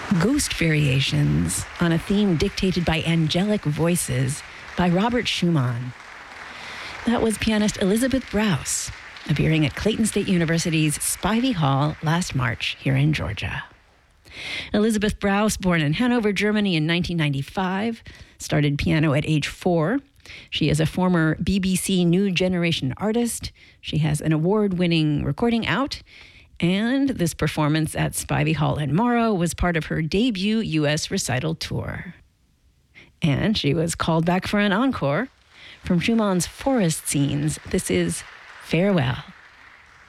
Ghost Variations on a theme dictated by angelic voices by Robert Schumann. That was pianist Elizabeth Brous, appearing at Clayton State University's Spivey Hall last March here in Georgia. Elizabeth Brous, born in Hanover, Germany in 1995, started piano at age 4. She is a former BBC New Generation artist. She has an award-winning recording out, and this performance at Spivey Hall in Morrow was part of her debut U.S. recital tour. And she was called back for an encore from Schumann's Forest Scenes. This is Farewell.